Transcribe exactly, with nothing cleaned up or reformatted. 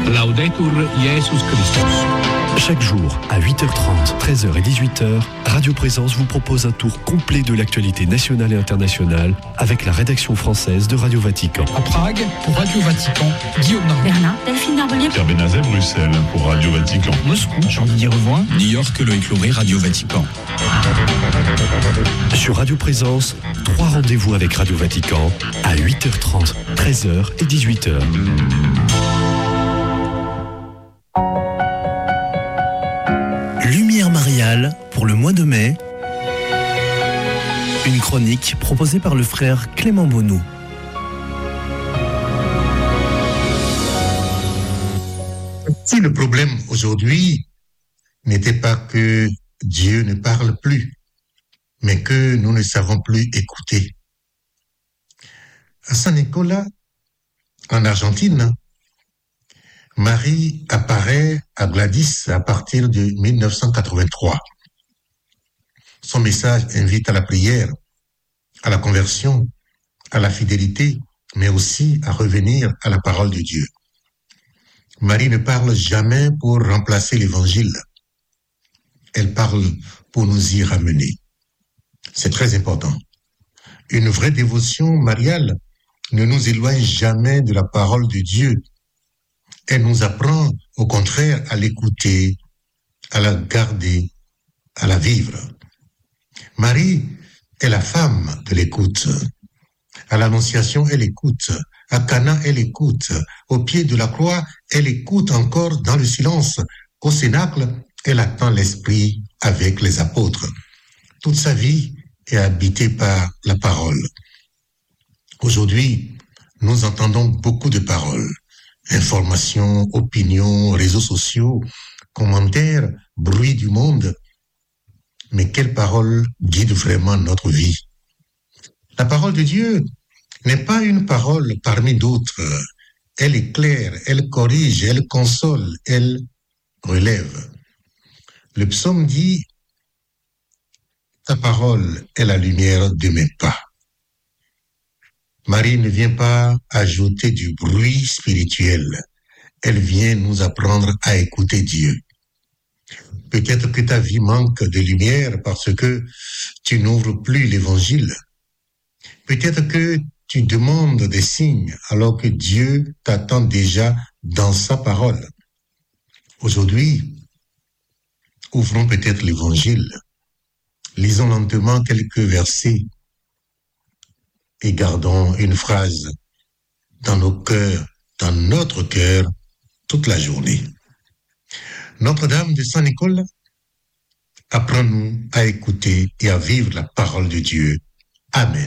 Laudetur Jesus Christus. Chaque jour, à huit heures trente, treize heures et dix-huit heures, Radio Présence vous propose un tour complet de l'actualité nationale et internationale avec la rédaction française de Radio Vatican. À Prague, pour Radio Vatican, Guillaume Narbonne. Berlin, Delphine Narbonnier. Pierre Benazet, Bruxelles, pour Radio Vatican. Moscou, Jean-Didier Revoin. New York, Loïc Lauré, Radio Vatican. Sur Radio Présence, trois rendez-vous avec Radio Vatican à huit heures trente, treize heures et dix-huit heures. Lumière mariale pour le mois de mai. Une chronique proposée par le frère Clément Bonnou. Si le problème aujourd'hui n'était pas que Dieu ne parle plus, mais que nous ne savons plus écouter. À San Nicolas, en Argentine, Marie apparaît à Gladys à partir de mille neuf cent quatre-vingt-trois. Son message invite à la prière, à la conversion, à la fidélité, mais aussi à revenir à la parole de Dieu. Marie ne parle jamais pour remplacer l'Évangile. Elle parle pour nous y ramener. C'est très important. Une vraie dévotion mariale ne nous éloigne jamais de la parole de Dieu. Elle nous apprend, au contraire, à l'écouter, à la garder, à la vivre. Marie est la femme de l'écoute. À l'Annonciation, elle écoute. À Cana, elle écoute. Au pied de la croix, elle écoute encore dans le silence. Au Cénacle, elle attend l'Esprit avec les apôtres. Toute sa vie est habitée par la parole. Aujourd'hui, nous entendons beaucoup de paroles. Informations, opinions, réseaux sociaux, commentaires, bruit du monde. Mais quelle parole guide vraiment notre vie? La parole de Dieu n'est pas une parole parmi d'autres. Elle éclaire, elle corrige, elle console, elle relève. Le psaume dit « Ta parole est la lumière de mes pas ». Marie ne vient pas ajouter du bruit spirituel. Elle vient nous apprendre à écouter Dieu. Peut-être que ta vie manque de lumière parce que tu n'ouvres plus l'Évangile. Peut-être que tu demandes des signes alors que Dieu t'attend déjà dans sa parole. Aujourd'hui, ouvrons peut-être l'Évangile. Lisons lentement quelques versets et gardons une phrase dans nos cœurs, dans notre cœur, toute la journée. Notre-Dame de San Nicolas, apprends-nous à écouter et à vivre la parole de Dieu. Amen.